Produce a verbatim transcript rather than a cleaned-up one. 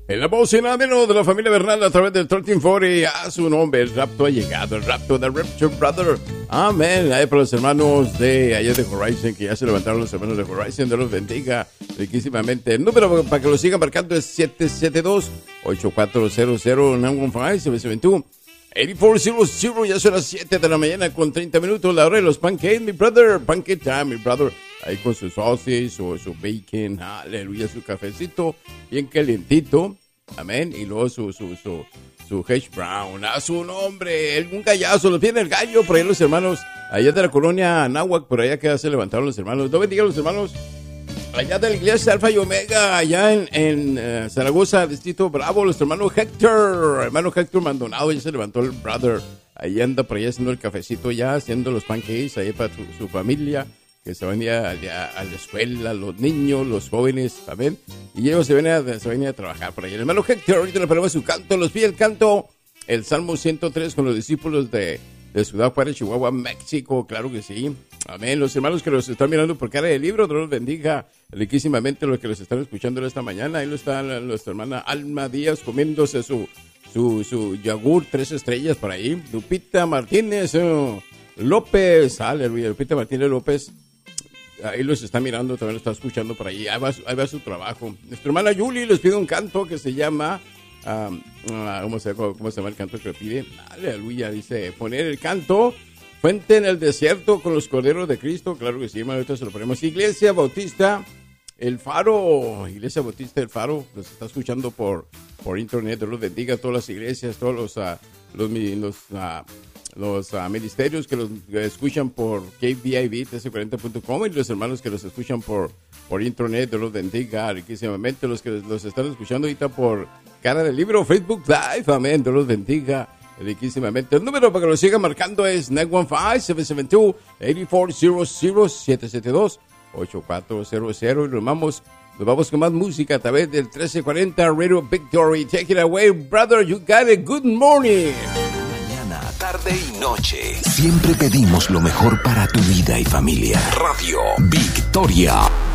En la voz y nada menos de la familia Bernal a través del trece cuarenta, a su nombre, el rapto ha llegado, el rapto de Rapture Brother. Amén. Ahí para los hermanos de allá de Horizon, que ya se levantaron los hermanos de Horizon, Dios los bendiga riquísimamente. El número para que lo sigan marcando es siete siete dos, ocho cuatro cero cero, nueve uno cinco, siete siete dos, ocho cuatro cero cero. Ya son las siete de la mañana con treinta minutos, la hora de los pancakes, mi brother, pancake time, mi brother. Ahí con su sausage o su bacon, aleluya, su cafecito bien calientito, amén, y luego su, su, su, su hash brown, a su nombre, el, un gallazo, lo tiene el gallo, por ahí los hermanos, allá de la colonia Anáhuac, por allá que se levantaron los hermanos, no bendiga a los hermanos, allá de la iglesia Alfa y Omega, allá en, en uh, Zaragoza, Distrito Bravo, los hermanos Héctor, hermano Héctor Maldonado, ya se levantó el brother, ahí anda por allá haciendo el cafecito ya, haciendo los pancakes, ahí para su, su familia, que se venía a, a, a la escuela, los niños, los jóvenes, ¿saben? Y ellos se venían a, se venía a trabajar por ahí. El hermano Héctor ahorita le ponemos su canto, los pide el canto, el Salmo ciento tres con los discípulos de, de Ciudad Juárez, Chihuahua, México, claro que sí. Amén. Los hermanos que los están mirando por cara del libro, Dios los bendiga riquísimamente los que los están escuchando esta mañana. Ahí lo están nuestra hermana Alma Díaz comiéndose su, su, su yogur, tres estrellas por ahí. Lupita Martínez uh, López, aleluya, Lupita Martínez López. Ahí los está mirando, también lo está escuchando por ahí. Ahí va, ahí va su trabajo. Nuestra hermana Yuli les pide un canto que se llama... Um, uh, ¿cómo, se, ¿Cómo se llama el canto que le pide? Aleluya, dice, poner el canto, fuente en el desierto con los corderos de Cristo. Claro que sí, hermano, ahorita se lo ponemos. Iglesia Bautista El Faro, Iglesia Bautista El Faro, los está escuchando por, por internet. Dios los bendiga a todas las iglesias, todos los... Uh, los, los uh, los uh, ministerios que los que escuchan por K B I V T S cuarenta punto com y los hermanos que los escuchan por, por internet, Dios los bendiga riquísimamente, los que los están escuchando ahorita por Cara del Libro, Facebook Live, amén, Dios los bendiga riquísimamente. El número para que lo sigan marcando es nueve uno cinco, siete siete dos, ocho cuatro cero cero, siete siete dos, ocho cuatro cero cero y nos vamos, nos vamos con más música a través del trece cuarenta Radio Victory. Take it away, brother, you got it, good morning. Tarde y noche. Siempre pedimos lo mejor para tu vida y familia. Radio Victoria.